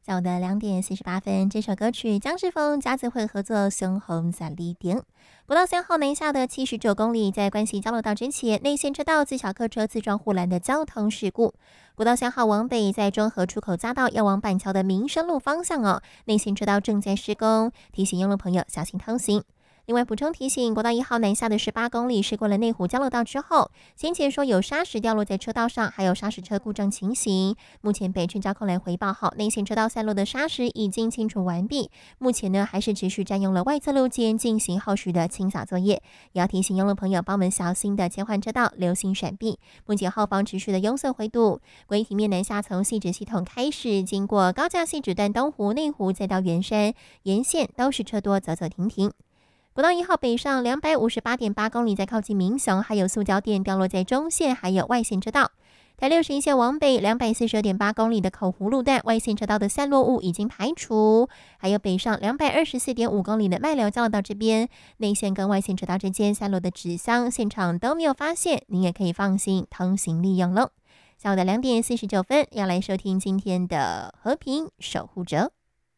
下午的2:48，这首歌曲江志峰、嘉子慧合作《雄红在里点》。国道3号南下的79公里，在关西交流道之前，内线车道自小客车自撞护栏的交通事故。国道3号往北，在中和出口匝道要往板桥的民生路方向内线车道正在施工，提醒用路朋友小心通行。另外补充提醒，国道1号南下的18公里驶过了内湖交流道之后，先前说有砂石掉落在车道上，还有砂石车故障情形。目前北区交控来回报后，内线车道散落的砂石已经清除完毕，目前呢还是持续占用了外侧路肩进行后续的清扫作业。也要提醒用路朋友帮我们小心的切换车道，留心闪避。目前后方持续的拥塞回堵，国一体面南下从汐止系统开始，经过高架汐止段东湖、内湖，再到圆山沿线都是车多走走停停。国道1号北上258.8公里，在靠近民雄，还有塑胶垫掉落在中线，还有外线车道。台61线往北242.8公里的口湖路段，外线车道的散落物已经排除，还有北上224.5公里的麦寮交流道这边，内线跟外线车道之间散落的纸箱，现场都没有发现，您也可以放心通行利用喽。下午的2:49，要来收听今天的和平守护者。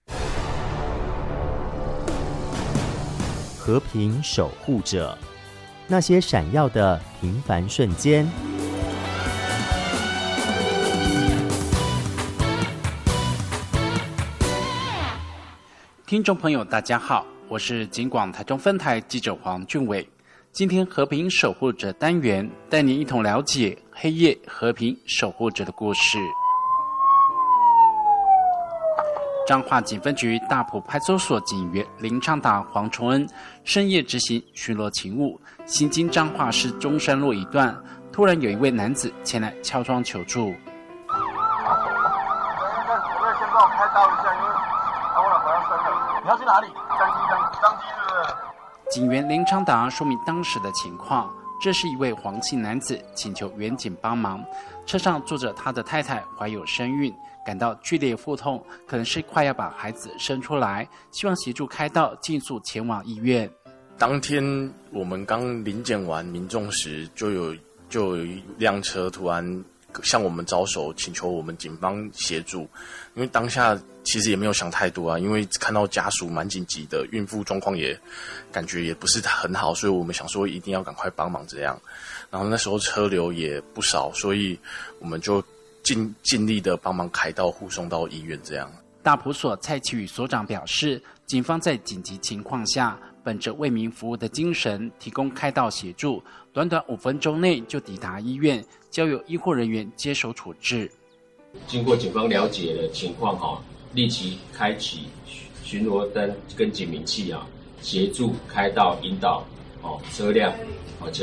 和平守护者，那些闪耀的平凡瞬间。 听众朋友大家好，我是警广台中分台记者黄俊伟。今天和平守护者单元带您一同了解黑夜和平守护者的故事。彰化警分局大埔派出所警员林昌达、黄崇恩深夜执行巡逻勤务，行经彰化市中山路一段，突然有一位男子前来敲窗求助。 先帮我开刀一下，因为我要生了。你要去哪里？当机是不是？ 警员林昌达说明当时的情况，这是一位黄姓男子请求员警帮忙，车上坐着他的太太怀有身孕，感到剧烈腹痛，可能是快要把孩子生出来，希望协助开刀，尽速前往医院。 当天我们刚临检完民众时，就有一辆车突然向我们招手，请求我们警方协助。因为当下其实也没有想太多啊，因为看到家属蛮紧急的，孕妇状况也感觉也不是很好，所以我们想说一定要赶快帮忙这样。然后那时候车流也不少，所以我们就尽力的帮忙开刀护送到医院这样。 大埔所蔡启宇所长表示，警方在紧急情况下，本着为民服务的精神，提供开刀协助，短短5分钟内就抵达医院，交由医护人员接手处置。 经过警方了解的情况立即开启巡逻灯跟警鸣器协助开道引导车辆前